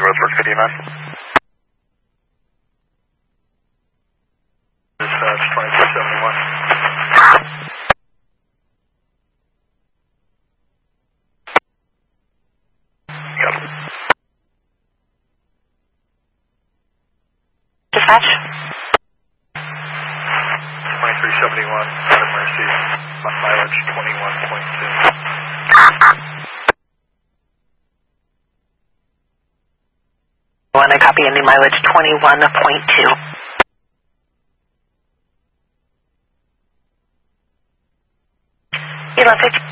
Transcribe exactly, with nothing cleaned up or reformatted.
Roseburg fifty-nine. Dispatch twenty-three seventy-one. Yep. Dispatch. twenty-three seventy-one, out of Mercy, mileage twenty-one point two. One, I copy ending mileage twenty-one point two. Elon fifty.